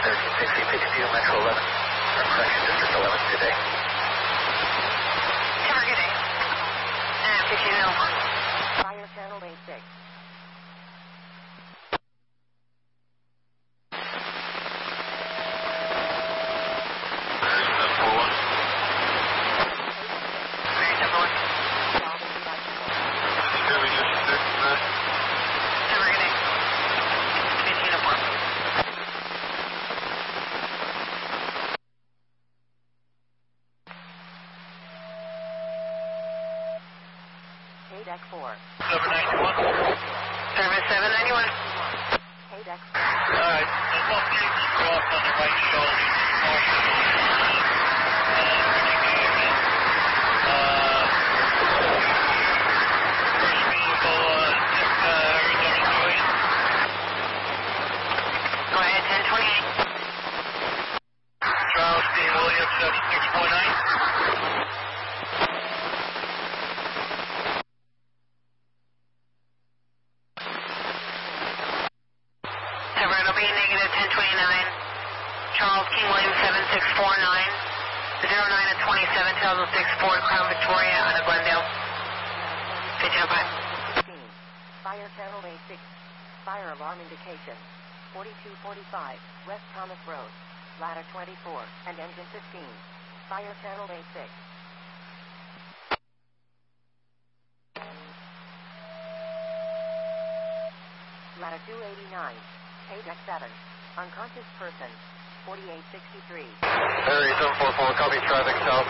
1360, Metro 11, from Correction District 11 today. Good day. 1501. Fire channel 86. Deck 4. 791. Service 791. Hey, Deck 4. Alright, the one being dropped on the right shoulder. First vehicle, Arizona Joy. Go ahead, 1028. Charles D. Williams, 7649. It'll be negative 1029. Charles King Williams 7649. 09 at 27, Tells 64, Crown Victoria on a Glendale. 1505. 15. Fire channel 86. Fire alarm indication. 4245 West Thomas Road. Ladder 24 and engine 15. Fire channel 86. Ladder 289. Hey, Deck 7. Unconscious person. 4863. Area 744, copy traffic south.